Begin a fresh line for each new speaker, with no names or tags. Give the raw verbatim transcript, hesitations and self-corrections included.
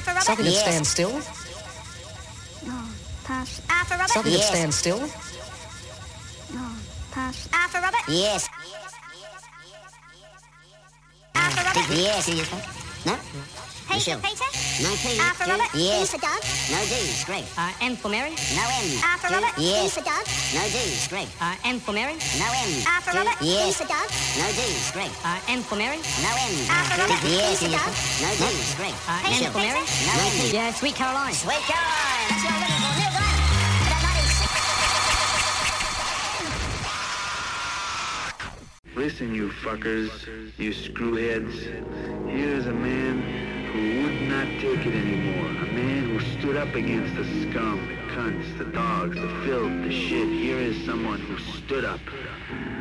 for rubber?
Something
Yes.
that stands still?
No. Pass. R for rubber?
Something
Yes.
that stands still?
No. Pass. R for rubber?
Yes.
R for rubber?
Yes, it is. No?
P
Michelle.
for Peter?
No P.
R for
G.
Robert?
Yes.
D for Doug?
No D. Greg.
Uh, M for Mary.
No M.
R for
G.
Robert? D
Yes.
for Doug?
No D. Greg.
Uh, M for Mary.
No M.
R for
G.
Robert? D
Yes.
for Doug?
No D. Greg.
Uh, M for Mary.
No M.
R for Robert?
Yes,
D
it
for
is.
Doug?
No D. Greg.
Uh,
P
M
for
for Mary.
Peter?
No M.
Yeah, Sweet Caroline.
Sweet Caroline. That's what I'm looking for. Neil Grant. That ninety-six.
Listen, you fuckers, you screwheads. Here's a man who would not take it anymore. A man who stood up against the scum, the cunts, the dogs, the filth, the shit. Here is someone who stood up